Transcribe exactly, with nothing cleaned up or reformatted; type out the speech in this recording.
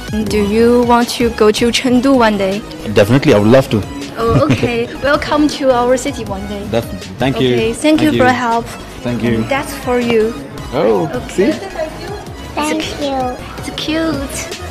Do you want to go to Chengdu one day? Definitely, I would love to. Oh, okay. Welcome to our city one day. Definitely. Thank you. Okay, thank, you for your help. Thank you. And that's for you. Oh, Okay. see? Thank you. It's cute.